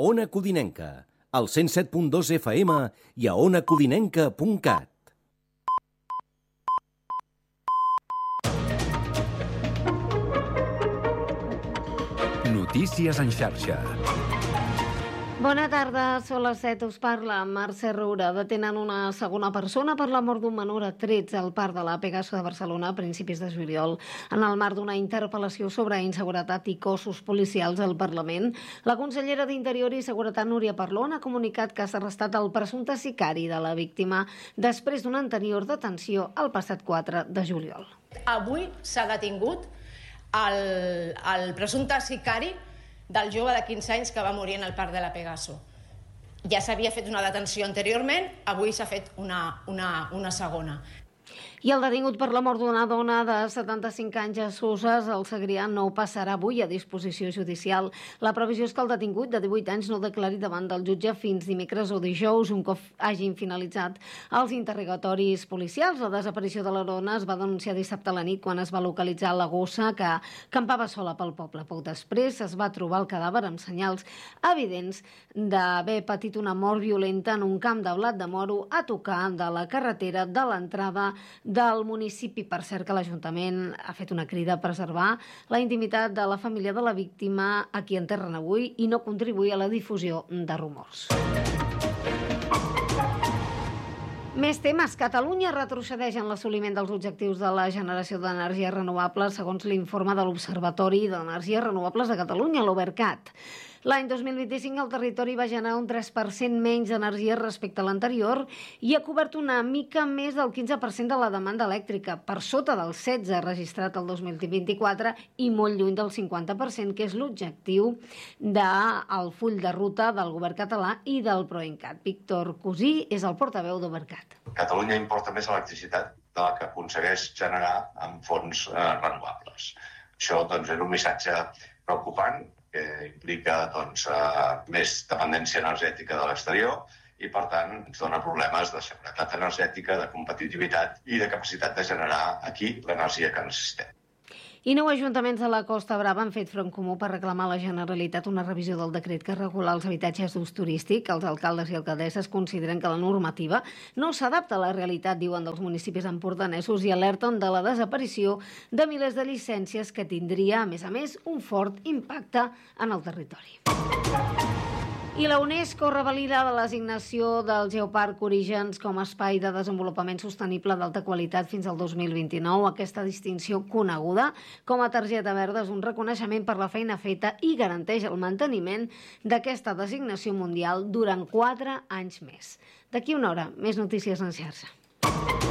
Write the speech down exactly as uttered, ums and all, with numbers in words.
Ona Codinenca, al cent set punt dos F M i a ona codinenca punt cat. Notícies en xarxa. Bona tarda, són les set, us parla Mercè Roura. Detenen una segona persona per la mort d'un menor a trets al parc de la Pegaso de Barcelona a principis de juliol. En el marc d'una interpel·lació sobre inseguretat i cossos policials al Parlament, la consellera d'Interior i Seguretat Núria Parlon ha comunicat que s'ha arrestat el presumpte sicari de la víctima després d'una anterior detenció el passat quatre de juliol. Avui s'ha detingut el, el presumpte sicari del jove de quinze anys que va morir en el parc de la Pegaso. Ja s'havia fet una detenció anteriorment, avui s'ha fet una, una, una segona. I el detingut per la mort d'una dona de setanta-cinc anys a Soses, el Segrià, no passarà avui a disposició judicial. La previsió és que el detingut de divuit anys no declari davant del jutge fins dimecres o dijous, un cop hagin finalitzat els interrogatoris policials. La desaparició de la dona es va denunciar dissabte a la nit quan es va localitzar la gossa que campava sola pel poble. Poc després es va trobar el cadàver amb senyals evidents d'haver patit una mort violenta en un camp de blat de moro a tocar de la carretera de l'entrada del municipi. Per cert que l'Ajuntament ha fet una crida a preservar la intimitat de la família de la víctima a qui enterren avui i no contribuir a la difusió de rumors. Més temes. Catalunya retrocedeix en l'assoliment dels objectius de la generació d'energies renovables segons l'informe de l'Observatori d'Energies Renovables de Catalunya, l'Obercat. L'any dos mil vint-i-cinc el territori va generar un tres per cent menys d'energia respecte a l'anterior i ha cobert una mica més del quinze per cent de la demanda elèctrica, per sota del setze registrat el dos mil vint-i-quatre i molt lluny del cinquanta per cent, que és l'objectiu del full de ruta del govern català i del PROENCAT. Víctor Cosí és el portaveu d'Obercat. Catalunya importa més electricitat de la que aconsegueix generar amb fonts eh, renovables. Això doncs, és un missatge preocupant que implica doncs, eh, més dependència energètica de l'exterior i, per tant, ens dona problemes de seguretat energètica, de competitivitat i de capacitat de generar aquí l'energia que necessitem. I nou ajuntaments de la Costa Brava han fet front comú per reclamar a la Generalitat una revisió del decret que regula els habitatges d'ús turístic. Els alcaldes i alcaldesses consideren que la normativa no s'adapta a la realitat, diuen, dels municipis empordanesos i alerten de la desaparició de milers de llicències que tindria, a més a més, un fort impacte en el territori. I la UNESCO revalida la designació del Geoparc Orígens com a espai de desenvolupament sostenible d'alta qualitat fins al dos mil vint-i-nou. Aquesta distinció, coneguda com a targeta verda, és un reconeixement per la feina feta i garanteix el manteniment d'aquesta designació mundial durant quatre anys més. D'aquí una hora, més notícies en xarxa.